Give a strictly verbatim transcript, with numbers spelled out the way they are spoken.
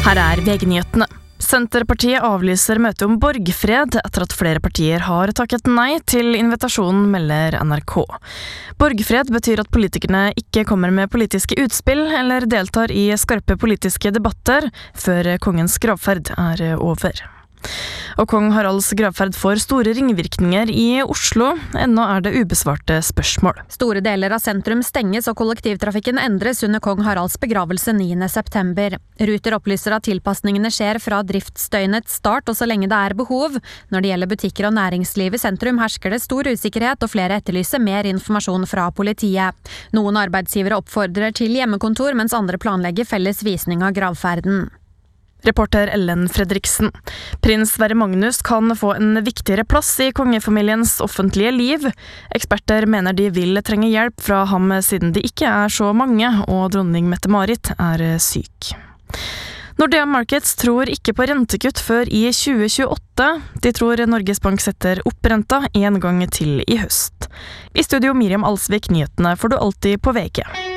Her er V G-nyhetene. Senterpartiet avlyser møte om borgfred etter at flere partier har takket nei til invitasjonen, melder N R K. Borgfred betyr at politikerne ikke kommer med politiske utspill eller deltar i skarpe politiske debatter før kongens gravferd er over. Og kong Haralds gravferd får store ringvirkninger i Oslo. Ennå er det ubesvarte spørsmål. Store deler av sentrum stenges og kollektivtrafikken endres under kong Haralds begravelse niende september. Ruter opplyser at tilpasningene skjer fra driftsdøgnets start og så lenge det er behov. Når det gjelder butikker og næringsliv i sentrum hersker det stor usikkerhet og flere etterlyser mer informasjon fra politiet. Noen arbeidsgivere oppfordrer til hjemmekontor, mens andre planlegger felles visning av gravferden. Reporter Ellen Fredriksen. Prins Sverre Magnus kan få en viktigere plass i kongefamiliens offentlige liv. Eksperter mener de vil trenge hjelp fra ham siden de ikke er så mange, og dronning Mette-Marit er syk. Nordea Markets tror ikke på rentekutt før i tjue tjueåtte. De tror Norges Bank setter opp renta en gang til i høst. I studio Miriam Alsvik, nyhetene får du alltid på V G.